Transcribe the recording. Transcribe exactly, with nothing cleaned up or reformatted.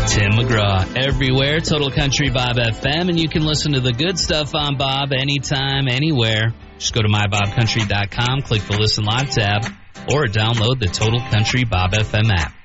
Tim McGraw, everywhere, Total Country Bob F M, and you can listen to the good stuff on Bob anytime, anywhere. Just go to my bob country dot com, click the Listen Live tab, or download the Total Country Bob F M app.